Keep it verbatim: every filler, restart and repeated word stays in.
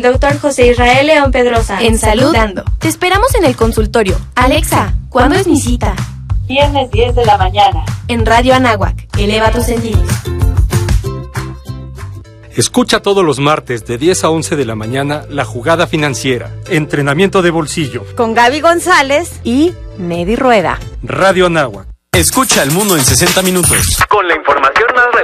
Doctor José Israel León Pedrosa. En Salud Dando. Te esperamos en el consultorio. Alexa, ¿cuándo es mi cita? Viernes diez de la mañana. En Radio Anáhuac. Eleva tus sentidos. Escucha todos los martes de diez a once de la mañana La Jugada Financiera, entrenamiento de bolsillo. Con Gaby González y Nedi Rueda. Radio Anáhuac. Escucha al mundo en sesenta minutos. Con la información más relevante.